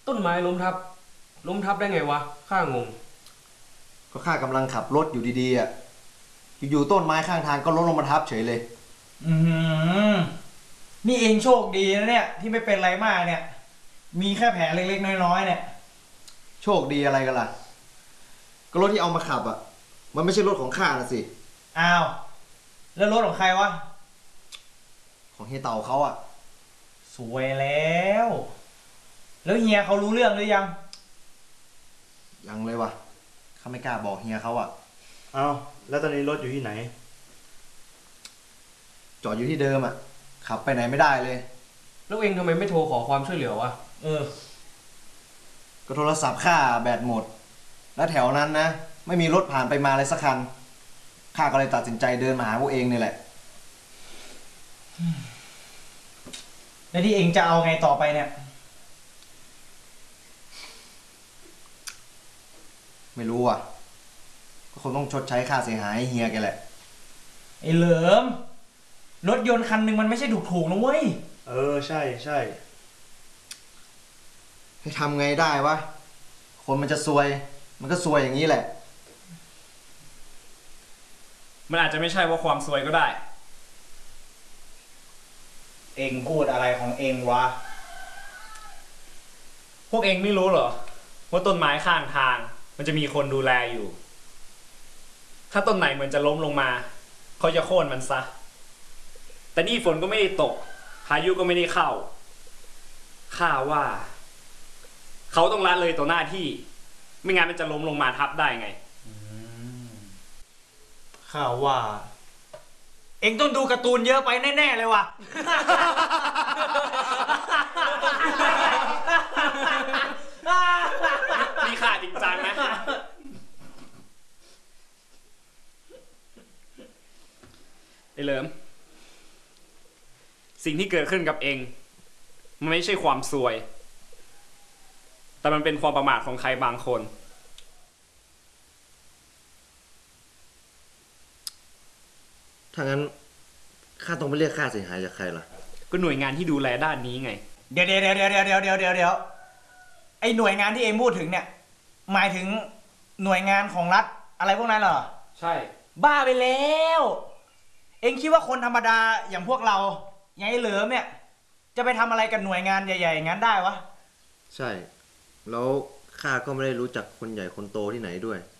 ต้นไม้ล้มทับได้ไงวะข้างงก็ข้ากำลังขับรถอยู่ดีๆอ่ะอยู่ๆต้นไม้ข้างทางก็ล้มลงมาทับเฉยเลยอืมนี่เองโชคดีนะเนี่ยที่ไม่เป็นไรมากเนี่ยมีแค่แผลเล็กๆน้อยๆเนี่ยโชคดีอะไรกันล่ะก็รถที่เอามาขับอ่ะมันไม่ใช่รถของข้านะสิอ้าวแล้วรถของใครวะของเฮียเต่าเขาอ่ะสวยแล้วแล้วเฮียเขารู้เรื่องหรือยังยังเลยวะข้าไม่กล้าบอกเฮียเขาอ่ะเอาแล้วตอนนี้รถอยู่ที่ไหนจอดอยู่ที่เดิมอ่ะขับไปไหนไม่ได้เลยแล้วเองทำไมไม่โทรขอความช่วยเหลือวะก็โทรศัพท์ข้าแบตหมดแล้วแถวนั้นนะไม่มีรถผ่านไปมาเลยสักคันข้าก็เลยตัดสินใจเดินมาหาพวกเองนี่แหละแล้วที่เองจะเอาไงต่อไปเนี่ยไม่รู้อ่ะก็คงต้องชดใช้ค่าเสียหายให้เฮียแกแหละไอ้เหลิมรถยนต์คันหนึ่งมันไม่ใช่ถูกๆนะเว้ยใช่ใช่ให้ทำไงได้วะคนมันจะซวยมันก็ซวยอย่างนี้แหละมันอาจจะไม่ใช่ว่าความซวยก็ได้เองพูดอะไรของเองวะพวกเองไม่รู้เหรอว่าต้นไม้ข้างทางมันจะมีคนดูแลอยู่ถ้าต้นไหนเหมือนจะล้มลงมาเขาจะโค่นมันซะแต่นี่ฝนก็ไม่ได้ตกพายุก็ไม่ได้เข้าข้าว่าเขาต้องละเลยต่อหน้าที่ไม่งั้นมันจะล้มลงมาทับได้ไงข้าว่าเองต้องดูการ์ตูนเยอะไปแน่ๆเลยว่ะนี่ข้าจริงจังนะไอ้เหลิมสิ่งที่เกิดขึ้นกับเองมันไม่ใช่ความซวยแต่มันเป็นความประมาทของใครบางคนถ้างั้นข้าต้องไปเรียกค่าเสียหายจากใครล่ะก็หน่วยงานที่ดูแลด้านนี้ไงเดี๋ยวไอ้หน่วยงานที่เองพูดถึงเนี่ยหมายถึงหน่วยงานของรัฐอะไรพวกนั้นเหรอใช่บ้าไปแล้วเองคิดว่าคนธรรมดาอย่างพวกเราอย่างไอ้เหลิมเนี่ยจะไปทำอะไรกับหน่วยงานใหญ่ๆอย่างนั้นได้วะใช่แล้วข้าก็ไม่ได้รู้จักคนใหญ่คนโตที่ไหนด้วย